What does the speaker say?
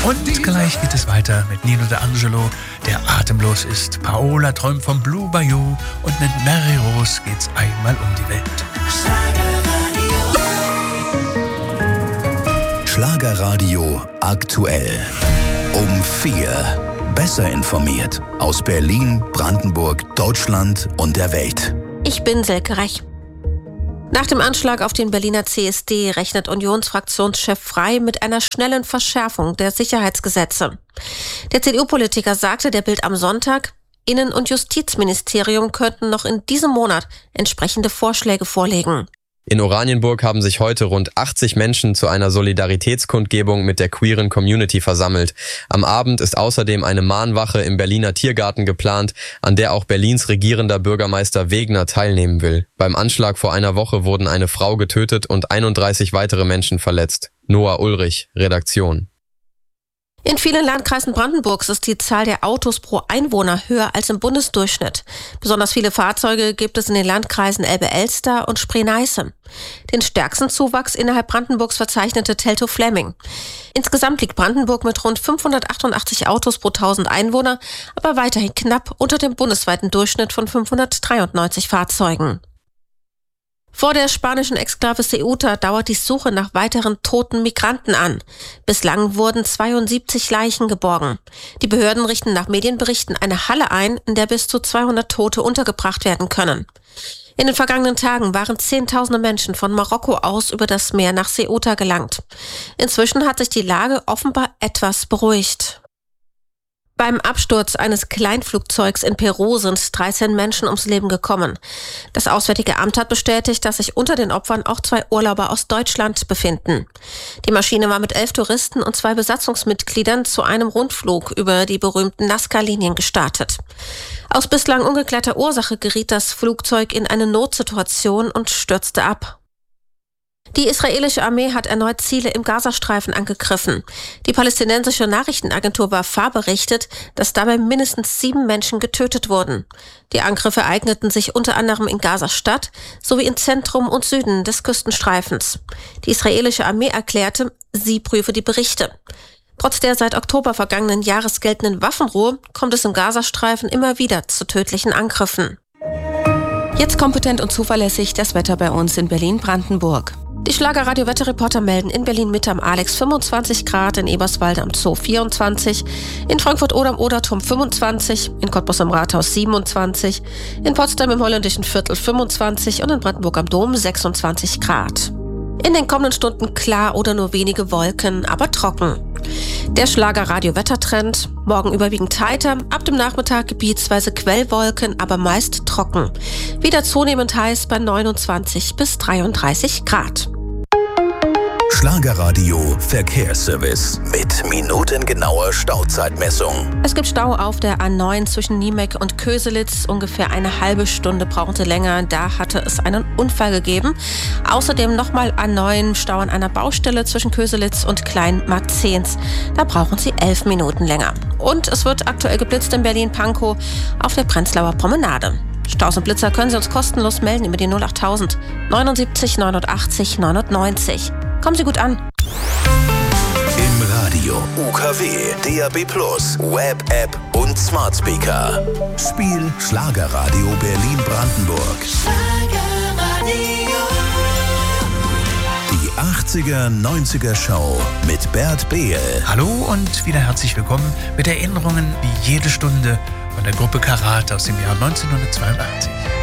Und gleich geht es weiter mit Nino D'Angelo, der atemlos ist. Paola träumt vom Blue Bayou und mit Mary Rose geht's einmal um die Welt. Schlagerradio aktuell. Um 4. Besser informiert aus Berlin, Brandenburg, Deutschland und der Welt. Ich bin Silke Rech. Nach dem Anschlag auf den Berliner CSD rechnet Unionsfraktionschef Frey mit einer schnellen Verschärfung der Sicherheitsgesetze. Der CDU-Politiker sagte der Bild am Sonntag, Innen- und Justizministerium könnten noch in diesem Monat entsprechende Vorschläge vorlegen. In Oranienburg haben sich heute rund 80 Menschen zu einer Solidaritätskundgebung mit der queeren Community versammelt. Am Abend ist außerdem eine Mahnwache im Berliner Tiergarten geplant, an der auch Berlins regierender Bürgermeister Wegner teilnehmen will. Beim Anschlag vor einer Woche wurden eine Frau getötet und 31 weitere Menschen verletzt. Noah Ulrich, Redaktion. In vielen Landkreisen Brandenburgs ist die Zahl der Autos pro Einwohner höher als im Bundesdurchschnitt. Besonders viele Fahrzeuge gibt es in den Landkreisen Elbe-Elster und Spree-Neiße. Den stärksten Zuwachs innerhalb Brandenburgs verzeichnete Teltow-Fläming. Insgesamt liegt Brandenburg mit rund 588 Autos pro 1000 Einwohner, aber weiterhin knapp unter dem bundesweiten Durchschnitt von 593 Fahrzeugen. Vor der spanischen Exklave Ceuta dauert die Suche nach weiteren toten Migranten an. Bislang wurden 72 Leichen geborgen. Die Behörden richten nach Medienberichten eine Halle ein, in der bis zu 200 Tote untergebracht werden können. In den vergangenen Tagen waren Zehntausende Menschen von Marokko aus über das Meer nach Ceuta gelangt. Inzwischen hat sich die Lage offenbar etwas beruhigt. Beim Absturz eines Kleinflugzeugs in Peru sind 13 Menschen ums Leben gekommen. Das Auswärtige Amt hat bestätigt, dass sich unter den Opfern auch 2 Urlauber aus Deutschland befinden. Die Maschine war mit 11 Touristen und 2 Besatzungsmitgliedern zu einem Rundflug über die berühmten Nazca-Linien gestartet. Aus bislang ungeklärter Ursache geriet das Flugzeug in eine Notsituation und stürzte ab. Die israelische Armee hat erneut Ziele im Gazastreifen angegriffen. Die palästinensische Nachrichtenagentur Wafa berichtet, dass dabei mindestens 7 Menschen getötet wurden. Die Angriffe ereigneten sich unter anderem in Gaza-Stadt sowie in Zentrum und Süden des Küstenstreifens. Die israelische Armee erklärte, sie prüfe die Berichte. Trotz der seit Oktober vergangenen Jahres geltenden Waffenruhe kommt es im Gazastreifen immer wieder zu tödlichen Angriffen. Jetzt kompetent und zuverlässig das Wetter bei uns in Berlin-Brandenburg. Die Schlagerradio-Wetterreporter melden in Berlin-Mitte am Alex 25 Grad, in Eberswalde am Zoo 24, in Frankfurt oder am Oderturm 25, in Cottbus am Rathaus 27, in Potsdam im Holländischen Viertel 25 und in Brandenburg am Dom 26 Grad. In den kommenden Stunden klar oder nur wenige Wolken, aber trocken. Der Schlagerradio-Wettertrend: morgen überwiegend heiter, ab dem Nachmittag gebietsweise Quellwolken, aber meist trocken. Wieder zunehmend heiß bei 29 bis 33 Grad. Schlagerradio Verkehrsservice mit minutengenauer Stauzeitmessung. Es gibt Stau auf der A9 zwischen Niemek und Köselitz. Ungefähr eine halbe Stunde brauchen Sie länger. Da hatte es einen Unfall gegeben. Außerdem nochmal A9 Stau an einer Baustelle zwischen Köselitz und Kleinmarzens. Da brauchen Sie 11 Minuten länger. Und es wird aktuell geblitzt in Berlin-Pankow auf der Prenzlauer Promenade. Staus und Blitzer können Sie uns kostenlos melden über die 08000 79 89 99. Kommen Sie gut an. Im Radio, UKW, DAB+, Web-App und Smart Speaker. Spiel Schlagerradio Berlin-Brandenburg. Die 80er, 90er Show mit Bert Behl. Hallo und wieder herzlich willkommen mit Erinnerungen wie jede Stunde von der Gruppe Karat aus dem Jahr 1982.